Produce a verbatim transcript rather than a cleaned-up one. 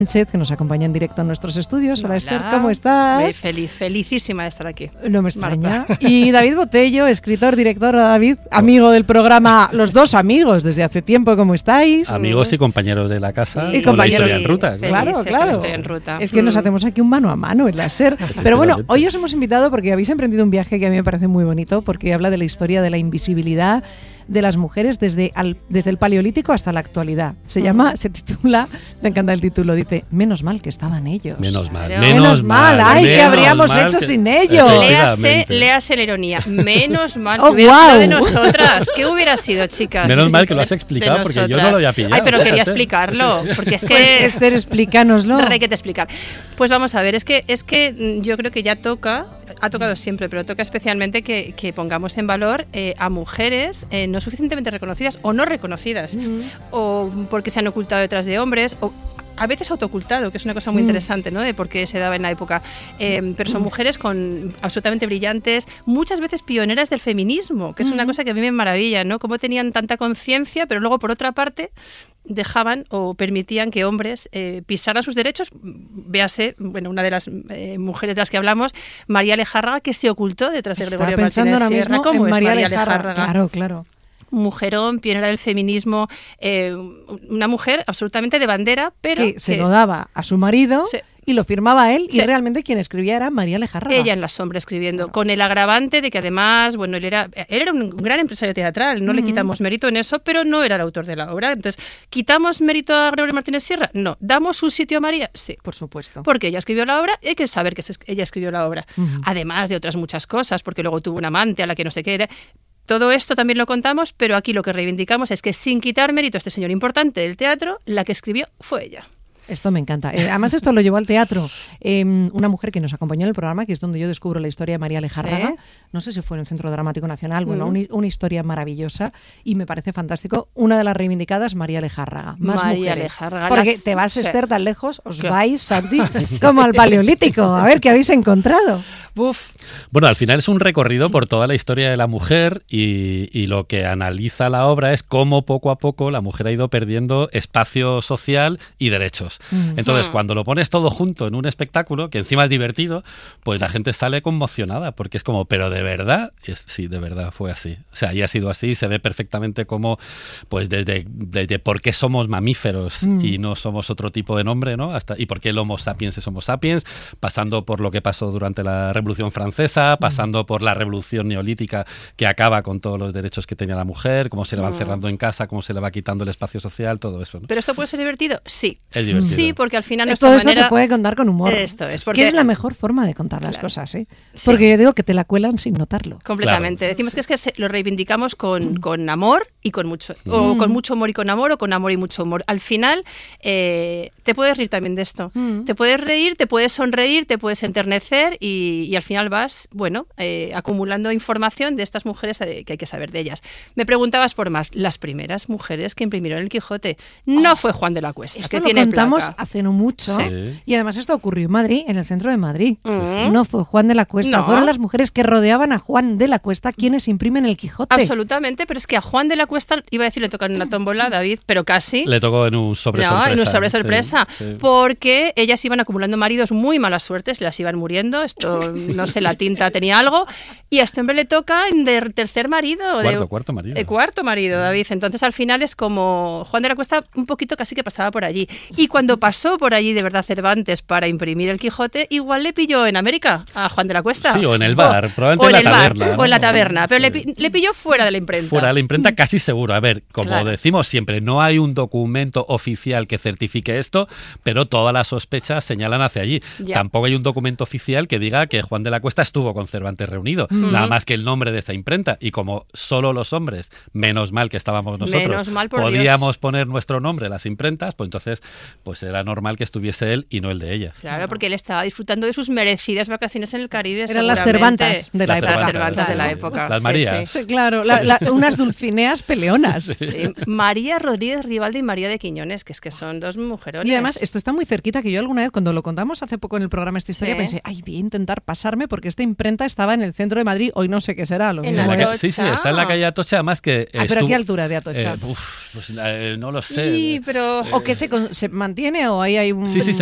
Sánchez, que nos acompaña en directo en nuestros estudios. Hola, Hola Esther, ¿cómo estás? Muy feliz, felicísima de estar aquí. No me extraña. Marta. Y David Botello, escritor, director. David, amigo del programa, los dos amigos desde hace tiempo, ¿cómo estáis? Amigos y compañeros de la casa, sí. Y con compañeros la historia en ruta. Feliz, claro, claro. Estoy en ruta. Es que mm. nos hacemos aquí un mano a mano en la SER. Pero bueno, hoy os hemos invitado porque habéis emprendido un viaje que a mí me parece muy bonito, porque habla de la historia de la invisibilidad de las mujeres desde, al, desde el Paleolítico hasta la actualidad. Se uh-huh. llama, se titula, me encanta el título, dice, menos mal que estaban ellos. Menos mal, menos, menos mal, mal, ay, ¿qué habríamos hecho que... sin ellos? Léase, léase la ironía, menos mal que oh, hubiera wow. sido de nosotras. ¿Qué hubiera sido, chicas? Menos mal que lo has explicado, porque yo no lo había pillado. Ay, pero quería explicarlo, porque es que... Pues, Esther, explícanoslo. Hay que te explicar. Pues vamos a ver, es que, es que yo creo que ya toca, ha tocado siempre, pero toca especialmente que, que pongamos en valor eh, a mujeres eh, no suficientemente reconocidas o no reconocidas, mm. o porque se han ocultado detrás de hombres, o a veces autoocultado, que es una cosa muy mm. interesante, ¿no? De por qué se daba en la época. Eh, pero son mujeres con absolutamente brillantes, muchas veces pioneras del feminismo, que es mm. una cosa que a mí me maravilla, ¿no? Cómo tenían tanta conciencia, pero luego, por otra parte, dejaban o permitían que hombres eh, pisaran sus derechos. Véase, bueno, una de las eh, mujeres de las que hablamos, María Lejárraga, que se ocultó detrás de Gregorio Martínez Sierra. ¿Cómo es María Lejárraga? Claro, claro. Mujerón, pionera del feminismo, eh, una mujer absolutamente de bandera, pero que se que, lo daba a su marido sí. y lo firmaba él, sí. y realmente quien escribía era María Lejárraga. Ella en la sombra escribiendo, claro. con el agravante de que además, bueno, él era, él era un gran empresario teatral, no uh-huh. le quitamos mérito en eso, pero no era el autor de la obra. Entonces, ¿quitamos mérito a Gregorio Martínez Sierra? No. ¿Damos su sitio a María? Sí. Por supuesto. Porque ella escribió la obra, hay que saber que ella escribió la obra. Uh-huh. Además de otras muchas cosas, porque luego tuvo un amante a la que no sé qué era. Todo esto también lo contamos, pero aquí lo que reivindicamos es que sin quitar mérito a este señor importante del teatro, la que escribió fue ella. Esto me encanta. Eh, además, esto lo llevó al teatro eh, una mujer que nos acompañó en el programa, que es donde yo descubro la historia de María Lejárraga. ¿Sí? No sé si fue en el Centro Dramático Nacional. Bueno, mm. una, una historia maravillosa y me parece fantástico. Una de las reivindicadas, María Lejárraga. Más María mujeres. Lejárraga. Porque las... te vas, sí. Esther, tan lejos, os claro. vais, Santi, como al Paleolítico. A ver, ¿qué habéis encontrado? Uf. Bueno, al final es un recorrido por toda la historia de la mujer y, y lo que analiza la obra es cómo poco a poco la mujer ha ido perdiendo espacio social y derechos. Mm. Entonces, mm. cuando lo pones todo junto en un espectáculo, que encima es divertido, pues sí. la gente sale conmocionada, porque es como, pero de verdad, es, sí, de verdad fue así. O sea, y ha sido así, se ve perfectamente cómo, pues desde, desde por qué somos mamíferos mm. y no somos otro tipo de nombre, ¿no? Hasta, y por qué el Homo sapiens es Homo sapiens, pasando por lo que pasó durante la Revolución Francesa, pasando por la Revolución Neolítica que acaba con todos los derechos que tenía la mujer, cómo se le van cerrando en casa, cómo se le va quitando el espacio social, todo eso, ¿no? ¿Pero esto puede ser divertido? Sí. Es divertido. Sí, porque al final nuestra todo manera... esto se puede contar con humor. Esto es. Porque... Que es la mejor forma de contar las claro. cosas, ¿eh? Sí. Porque yo digo que te la cuelan sin notarlo. Completamente. Claro. Decimos que es que se, lo reivindicamos con, con amor y con mucho, mm. o con mucho humor y con amor, o con amor y mucho humor. Al final, eh, te puedes reír también de esto. Mm. Te puedes reír, te puedes sonreír, te puedes enternecer y, y al final vas, bueno, eh, acumulando información de estas mujeres que hay que saber de ellas. Me preguntabas por más. Las primeras mujeres que imprimieron el Quijote no oh, fue Juan de la Cuesta, esto que lo tiene contamos placa. hace no mucho. Sí. Y además esto ocurrió en Madrid, en el centro de Madrid. Mm. No fue Juan de la Cuesta, no. fueron las mujeres que rodeaban a Juan de la Cuesta quienes imprimen el Quijote. Absolutamente, pero es que a Juan de la Cuesta, iba a decir, le tocó en una tómbola, David, pero casi. Le tocó en un sobre no, sorpresa. en un sobre sorpresa, sí, sí. porque ellas iban acumulando maridos muy mala suerte, se las iban muriendo, esto, no sé, la tinta tenía algo, y a este hombre le toca de tercer marido. Cuarto, de, cuarto marido. De cuarto marido, David. Entonces, al final es como Juan de la Cuesta un poquito casi que pasaba por allí. Y cuando pasó por allí de verdad Cervantes para imprimir el Quijote, igual le pilló en América a Juan de la Cuesta. Sí, o en el bar, o, probablemente o en la el taberna. Bar, ¿no? O en la taberna, pero sí. le, le pilló fuera de la imprenta. Fuera de la imprenta casi seguro. A ver, como claro. decimos siempre, no hay un documento oficial que certifique esto, pero todas las sospechas señalan hacia allí. Ya. Tampoco hay un documento oficial que diga que Juan de la Cuesta estuvo con Cervantes reunido, mm-hmm. nada más que el nombre de esa imprenta. Y como solo los hombres, menos mal que estábamos nosotros, mal, podíamos Dios. poner nuestro nombre en las imprentas, pues entonces pues era normal que estuviese él y no el de ellas. Claro, porque él estaba disfrutando de sus merecidas vacaciones en el Caribe. Eran las Cervantas de la las época. Las Cervantas de la sí. época. Las Marías. Sí, sí. Claro, la, la, unas dulcineas peleonas. Sí. Sí. María Rodríguez Ribaldi y María de Quiñones, que es que son dos mujerones. Y además, esto está muy cerquita, que yo alguna vez, cuando lo contamos hace poco en el programa esta historia, sí. pensé, ay, voy a intentar pasarme porque esta imprenta estaba en el centro de Madrid, hoy no sé qué será. Lo en mismo. la Sí, sí, está en la calle Atocha, además que... Ah, estuvo, ¿pero a qué altura de Atocha? Eh, uf, pues, eh, no lo sé. Sí, pero... O que se, se mantiene mantiene o ahí hay un...? Sí, sí,